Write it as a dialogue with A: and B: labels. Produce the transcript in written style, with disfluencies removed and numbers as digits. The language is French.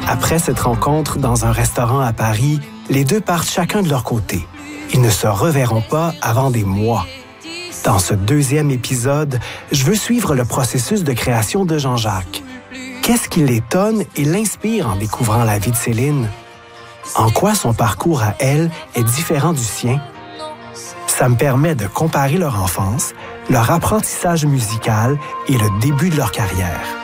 A: Après cette rencontre dans un restaurant à Paris, les deux partent chacun de leur côté. Ils ne se reverront pas avant des mois. Dans ce deuxième épisode, je veux suivre le processus de création de Jean-Jacques. Qu'est-ce qui l'étonne et l'inspire en découvrant la vie de Céline? En quoi son parcours à elle est différent du sien? Ça me permet de comparer leur enfance, leur apprentissage musical et le début de leur carrière.